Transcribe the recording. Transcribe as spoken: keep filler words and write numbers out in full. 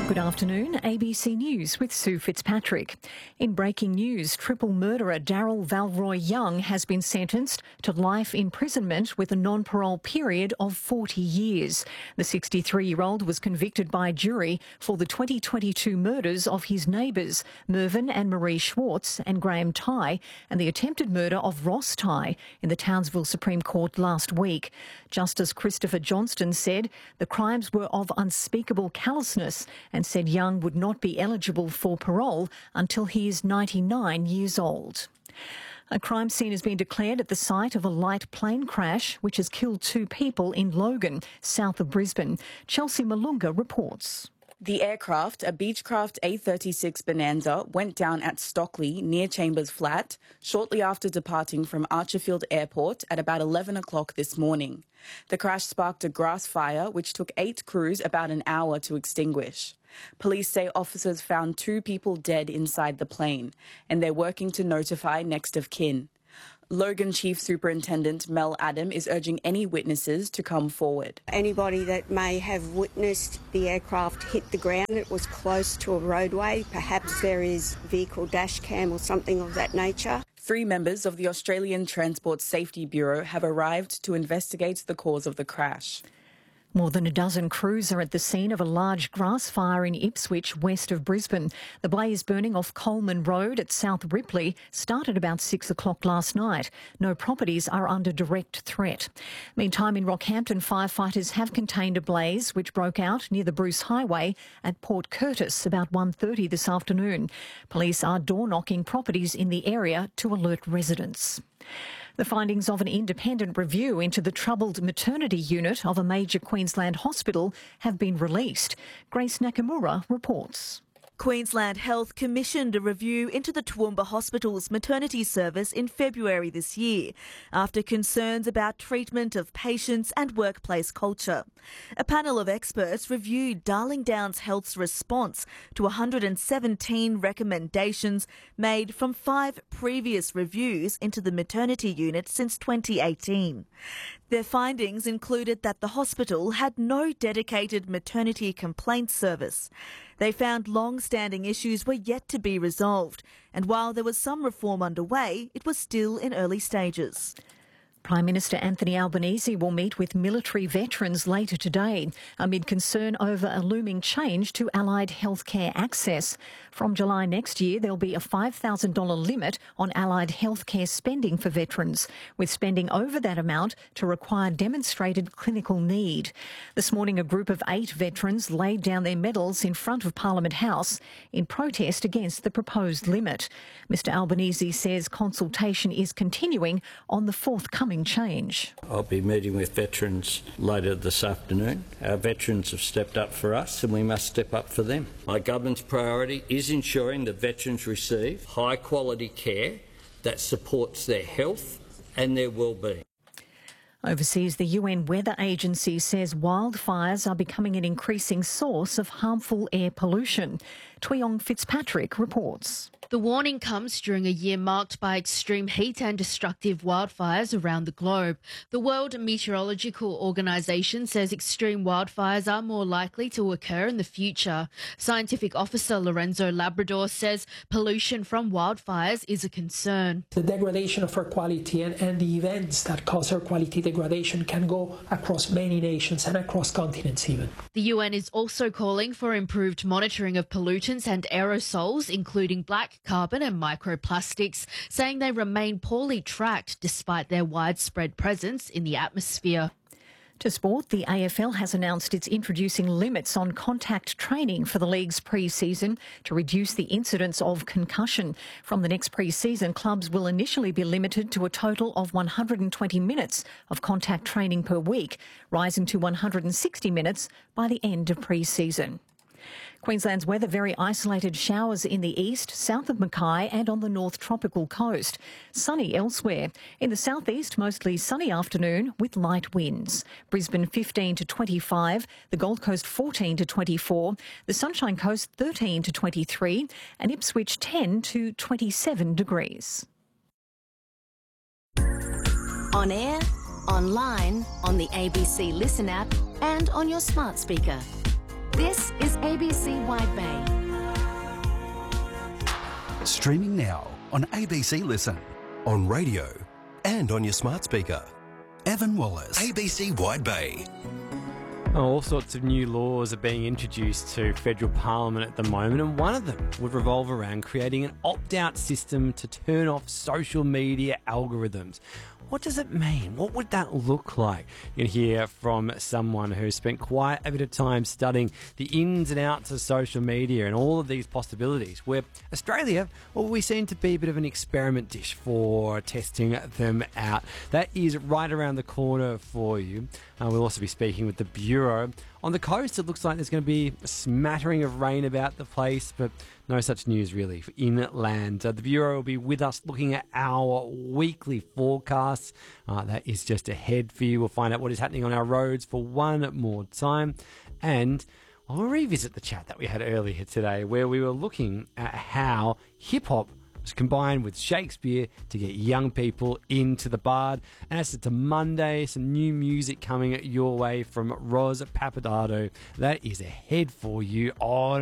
Good afternoon, A B C News with Sue Fitzpatrick. In breaking news, triple murderer Daryl Valroy Young has been sentenced to life imprisonment with a non-parole period of forty years. The sixty-three-year-old was convicted by jury for the twenty twenty-two murders of his neighbours, Mervyn and Marie Schwartz and Graham Tighe, and the attempted murder of Ross Tighe in the Townsville Supreme Court last week. Justice Christopher Johnston said the crimes were of unspeakable callousness and said Young would not be eligible for parole until he is ninety-nine years old. A crime scene has been declared at the site of a light plane crash which has killed two people in Logan, south of Brisbane. Chelsea Malunga reports. The aircraft, a Beechcraft A thirty-six Bonanza, went down at Stockley near Chambers Flat shortly after departing from Archerfield Airport at about eleven o'clock this morning. The crash sparked a grass fire which took eight crews about an hour to extinguish. Police say officers found two people dead inside the plane, and they're working to notify next of kin. Logan Chief Superintendent Mel Adam is urging any witnesses to come forward. Anybody that may have witnessed the aircraft hit the ground, it was close to a roadway, perhaps there is vehicle dash cam or something of that nature. Three members of the Australian Transport Safety Bureau have arrived to investigate the cause of the crash. More than a dozen crews are at the scene of a large grass fire in Ipswich, west of Brisbane. The blaze burning off Coleman Road at South Ripley started about six o'clock last night. No properties are under direct threat. Meantime, in Rockhampton, firefighters have contained a blaze which broke out near the Bruce Highway at Port Curtis about one thirty this afternoon. Police are door-knocking properties in the area to alert residents. The findings of an independent review into the troubled maternity unit of a major Queensland hospital have been released. Grace Nakamura reports. Queensland Health commissioned a review into the Toowoomba Hospital's maternity service in February this year, after concerns about treatment of patients and workplace culture. A panel of experts reviewed Darling Downs Health's response to one hundred seventeen recommendations made from five previous reviews into the maternity unit since twenty eighteen. Their findings included that the hospital had no dedicated maternity complaints service. They found long-standing issues were yet to be resolved, and while there was some reform underway, it was still in early stages. Prime Minister Anthony Albanese will meet with military veterans later today amid concern over a looming change to allied healthcare access. From July next year, there'll be a five thousand dollars limit on allied healthcare spending for veterans, with spending over that amount to require demonstrated clinical need. This morning, a group of eight veterans laid down their medals in front of Parliament House in protest against the proposed limit. Mister Albanese says consultation is continuing on the forthcoming change. I'll be meeting with veterans later this afternoon. Our veterans have stepped up for us and we must step up for them. My government's priority is ensuring that veterans receive high quality care that supports their health and their well-being. Overseas, the U N Weather Agency says wildfires are becoming an increasing source of harmful air pollution. Tweong Fitzpatrick reports. The warning comes during a year marked by extreme heat and destructive wildfires around the globe. The World Meteorological Organization says extreme wildfires are more likely to occur in the future. Scientific Officer Lorenzo Labrador says pollution from wildfires is a concern. The degradation of air quality and, and the events that cause air quality degradation can go across many nations and across continents even. The U N is also calling for improved monitoring of pollutants and aerosols, including black carbon and microplastics, saying they remain poorly tracked despite their widespread presence in the atmosphere. To sport, the A F L has announced it's introducing limits on contact training for the league's pre-season to reduce the incidence of concussion. From the next pre-season, clubs will initially be limited to a total of one hundred twenty minutes of contact training per week, rising to one hundred sixty minutes by the end of pre-season. Queensland's weather, very isolated showers in the east, south of Mackay and on the north tropical coast. Sunny elsewhere. In the southeast, mostly sunny afternoon with light winds. Brisbane fifteen to twenty-five, the Gold Coast fourteen to twenty-four, the Sunshine Coast thirteen to twenty-three and Ipswich ten to twenty-seven degrees. On air, online, on the A B C Listen app and on your smart speaker. This is A B C Wide Bay. Streaming now on A B C Listen, on radio and on your smart speaker. Evan Wallace, A B C Wide Bay. Oh, all sorts of new laws are being introduced to federal parliament at the moment, and one of them would revolve around creating an opt-out system to turn off social media algorithms. What does it mean? What would that look like? You can hear from someone who's spent quite a bit of time studying the ins and outs of social media and all of these possibilities, where Australia, well, we seem to be a bit of an experiment dish for testing them out. That is right around the corner for you. Uh, we'll also be speaking with the Bureau. On the coast, it looks like there's going to be a smattering of rain about the place, but no such news really for inland. Uh, the Bureau will be with us looking at our weekly forecasts. Uh, that is just ahead for you. We'll find out what is happening on our roads for one more time. And I'll revisit the chat that we had earlier today, where we were looking at how hip-hop was combined with Shakespeare to get young people into the Bard. And as it's a Monday, some new music coming your way from Ros Papadado. That is ahead for you on